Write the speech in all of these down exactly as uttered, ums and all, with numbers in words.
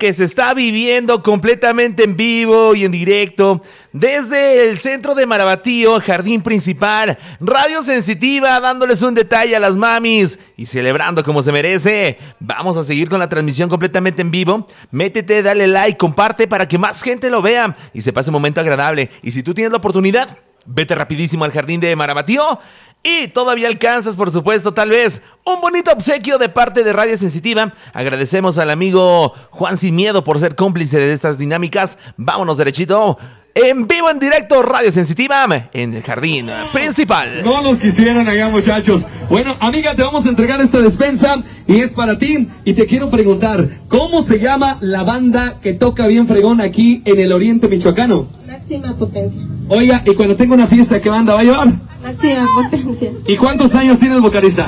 que se está viviendo completamente en vivo y en directo desde el centro de Marabatío, Jardín Principal, Radio Sensitiva, dándoles un detalle a las mamis y celebrando como se merece. Vamos a seguir con la transmisión completamente en vivo. Métete, dale like, comparte para que más gente lo vea y se pase un momento agradable. Y si tú tienes la oportunidad, vete rapidísimo al Jardín de Marabatío. Y todavía alcanzas, por supuesto, tal vez, un bonito obsequio de parte de Radio Sensitiva. Agradecemos al amigo Juan Sin Miedo por ser cómplice de estas dinámicas. Vámonos derechito. En vivo, en directo, Radio Sensitiva, en el Jardín Principal. No nos quisieron allá, muchachos. Bueno, amiga, te vamos a entregar esta despensa y es para ti. Y te quiero preguntar, ¿cómo se llama la banda que toca bien fregón aquí en el oriente michoacano? Máxima Potencia. Oiga, y cuando tenga una fiesta, ¿qué banda va a llevar? Máxima Potencia. ¿Y cuántos años tiene el vocalista?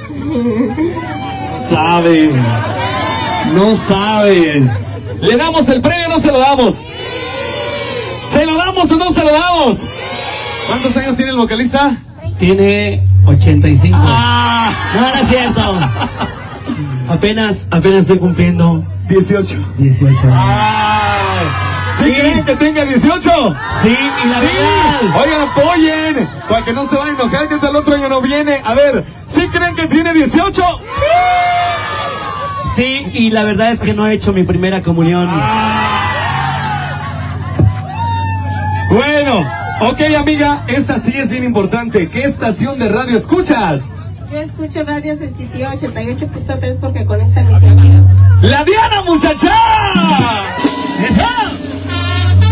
No sabe. No sabe. ¿Le damos el premio o no se lo damos? ¿Se lo damos o no se lo damos? ¿Cuántos años tiene el vocalista? Tiene ochenta y cinco. ¡Ah! No, no es cierto. Apenas, apenas estoy cumpliendo dieciocho. dieciocho. ¡Ay! ¿Sí, ¿Sí creen que tenga dieciocho? Sí, y la sí. verdad. Oigan, apoyen, para que no se vayan a enojar que el otro año no viene. A ver, ¿sí creen que tiene dieciocho? Sí, y la verdad es que no he hecho mi primera comunión. Ah. Bueno, ok, amiga, esta sí es bien importante. ¿Qué estación de radio escuchas? Yo escucho Radio Sensitiva ochenta y ocho punto tres porque conecta mis amigos. ¡La Diana, muchacha! ¡Eso!